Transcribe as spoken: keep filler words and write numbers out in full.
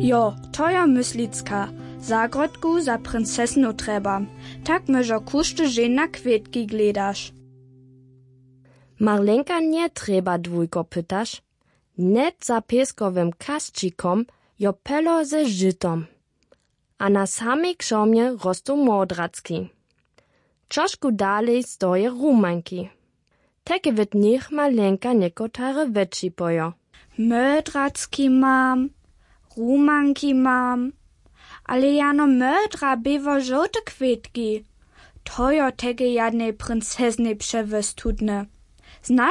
Jo, to jo myslicka. Zagrodku za princesnu trebam. Tak myžo kušte žena kwietki gledaš. Marlenka nie treba dwójko pytasz. Net za pieskowym kasčikom jo pelo ze żytom. A na samej krzomie rostu modracki. Trošku dalej stoje rumanki. Teke wit nich Marlenka niekotare wetši pojo. Mödracki mam, rumanki mam, ale jano mödra bewo żołte kwietki. To jo tege jadnej princesnej przewystudne. Znasz